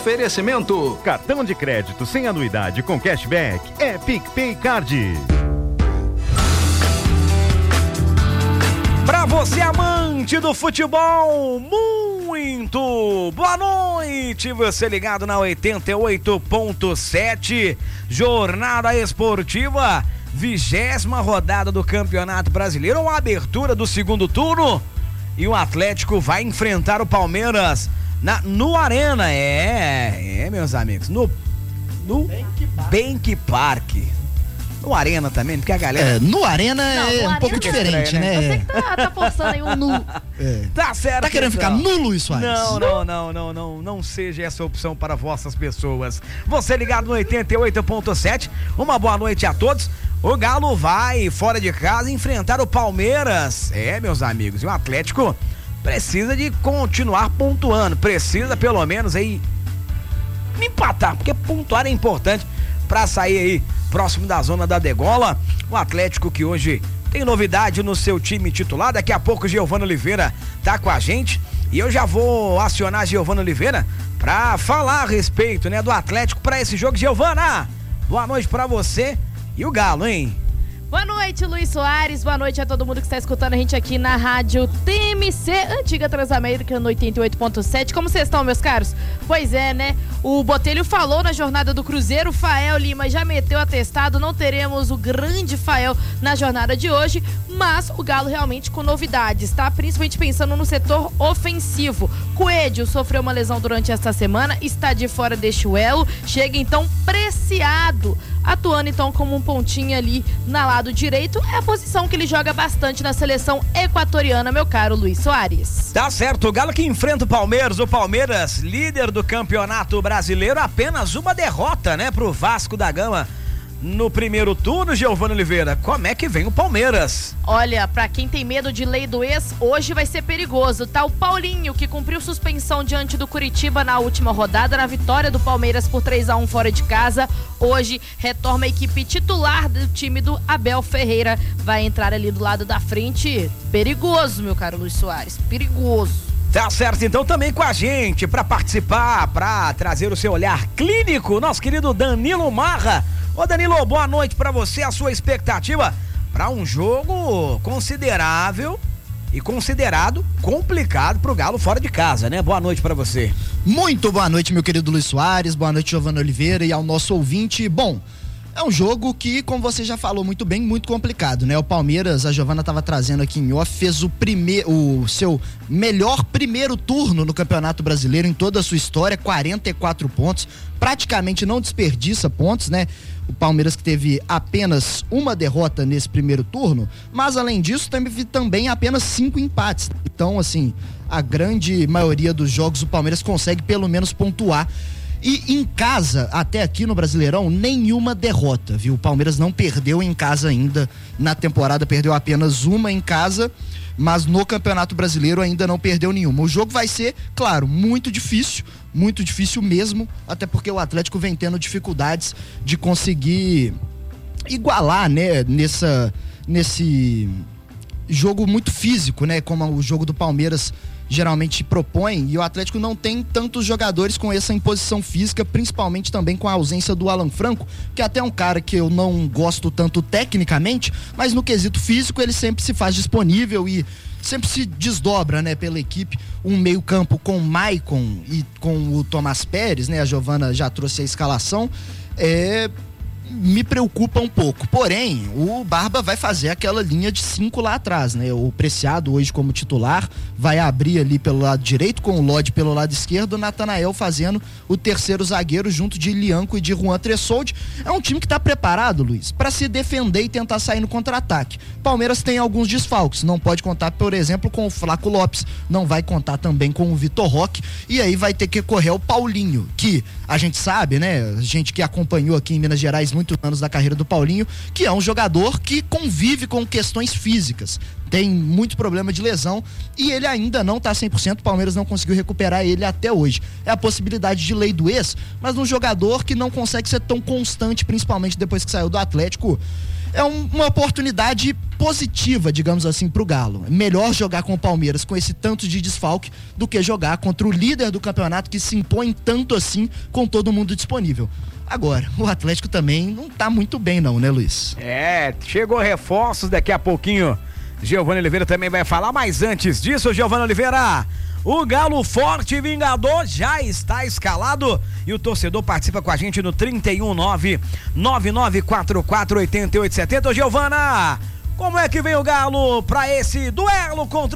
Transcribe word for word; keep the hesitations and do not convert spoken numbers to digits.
Oferecimento: cartão de crédito sem anuidade com cashback é PicPay Card. Pra você, amante do futebol, muito boa noite. Você ligado na oitenta e oito ponto sete, Jornada Esportiva, vigésima rodada do Campeonato Brasileiro, a abertura do segundo turno, e o Atlético vai enfrentar o Palmeiras na, no Arena, é, é, meus amigos, no, no Bank Park. No Arena também, porque a galera... É, no Arena não, é no um arena pouco diferente, estranho, né? né? Você que tá, tá forçando aí um nu. É. Tá certo. Tá querendo então. ficar nu, Luiz Soares? Não, não, não, não, não, não seja essa opção para vossas pessoas. Você ligado no oitenta e oito ponto sete, uma boa noite a todos. O Galo vai, fora de casa, enfrentar o Palmeiras. É, meus amigos, e o Atlético precisa de continuar pontuando, precisa pelo menos aí empatar, porque pontuar é importante para sair aí próximo da zona da degola. O Atlético que hoje tem novidade no seu time titular. Daqui a pouco o Giovano Oliveira tá com a gente e eu já vou acionar Giovano Oliveira para falar a respeito, né, do Atlético para esse jogo. Giovana, boa noite para você e o Galo, hein? Boa noite, Luiz Soares. Boa noite a todo mundo que está escutando a gente aqui na rádio T M C, antiga Transamérica, no oitenta e oito ponto sete. Como vocês estão, meus caros? Pois é, né? O Botelho falou na jornada do Cruzeiro, o Fael Lima já meteu atestado, não teremos o grande Fael na jornada de hoje, mas o Galo realmente com novidades, tá? Principalmente pensando no setor ofensivo. Coelho sofreu uma lesão durante esta semana, está de fora deste duelo, chega então preciado, atuando então como um pontinho ali na lado direito, é a posição que ele joga bastante na seleção equatoriana, meu caro Luiz Soares. Tá certo, o Galo que enfrenta o Palmeiras, o Palmeiras, líder do Campeonato Brasileiro, apenas uma derrota, né, pro Vasco da Gama no primeiro turno. Giovano Oliveira, como é que vem o Palmeiras? Olha, pra quem tem medo de lei do ex, hoje vai ser perigoso, tá? O Paulinho, que cumpriu suspensão diante do Curitiba na última rodada, na vitória do Palmeiras por três a um fora de casa, hoje retorna a equipe titular do time do Abel Ferreira, vai entrar ali do lado da frente, perigoso, meu caro Luiz Soares, perigoso. Tá certo, então também com a gente, pra participar, pra trazer o seu olhar clínico, nosso querido Danilo Marra. Ô Danilo, boa noite pra você, a sua expectativa pra um jogo considerável e considerado complicado pro Galo fora de casa, né? Boa noite pra você. Muito boa noite, meu querido Luiz Soares, boa noite, Giovano Oliveira, e ao nosso ouvinte. Bom, é um jogo que, como você já falou muito bem, muito complicado, né? O Palmeiras, a Giovana estava trazendo aqui em off, fez o primeiro, o seu melhor primeiro turno no Campeonato Brasileiro em toda a sua história, quarenta e quatro pontos, praticamente não desperdiça pontos, né? O Palmeiras que teve apenas uma derrota nesse primeiro turno, mas além disso teve também apenas cinco empates. Então, assim, a grande maioria dos jogos o Palmeiras consegue pelo menos pontuar. E em casa, até aqui no Brasileirão, nenhuma derrota, viu? O Palmeiras não perdeu em casa ainda na temporada, perdeu apenas uma em casa, mas no Campeonato Brasileiro ainda não perdeu nenhuma. O jogo vai ser, claro, muito difícil, muito difícil mesmo, até porque o Atlético vem tendo dificuldades de conseguir igualar, né, nessa, nesse jogo muito físico, né, como o jogo do Palmeiras geralmente propõe, e o Atlético não tem tantos jogadores com essa imposição física, principalmente também com a ausência do Alan Franco, que até é um cara que eu não gosto tanto tecnicamente, mas no quesito físico ele sempre se faz disponível e sempre se desdobra, né, pela equipe. Um meio campo com o Maicon e com o Tomás Pérez, né, a Giovana já trouxe a escalação, é... me preocupa um pouco, porém o Barba vai fazer aquela linha de cinco lá atrás, né? O Preciado hoje como titular vai abrir ali pelo lado direito com o Lodi pelo lado esquerdo, o Natanael fazendo o terceiro zagueiro junto de Lianco e de Juan Tressoldi. É um time que tá preparado, Luiz, para se defender e tentar sair no contra-ataque. Palmeiras tem alguns desfalques, não pode contar, por exemplo, com o Flaco Lopes, não vai contar também com o Vitor Roque, e aí vai ter que correr o Paulinho, que a gente sabe, né? A gente que acompanhou aqui em Minas Gerais muitos anos da carreira do Paulinho, que é um jogador que convive com questões físicas, tem muito problema de lesão e ele ainda não tá cem por cento, o Palmeiras não conseguiu recuperar ele até hoje. É a possibilidade de lei do ex, mas um jogador que não consegue ser tão constante, principalmente depois que saiu do Atlético. é um, uma oportunidade positiva, digamos assim, pro Galo. É melhor jogar com o Palmeiras com esse tanto de desfalque do que jogar contra o líder do campeonato que se impõe tanto assim com todo mundo disponível. Agora, o Atlético também não tá muito bem não, né, Luiz? É, chegou reforços, daqui a pouquinho Giovanni Oliveira também vai falar, mas antes disso, Giovanni Oliveira, o Galo Forte e Vingador já está escalado e o torcedor participa com a gente no trinta e um nove nove nove quatro quatro oito oito sete zero. Ô Giovana, como é que vem o Galo para esse duelo contra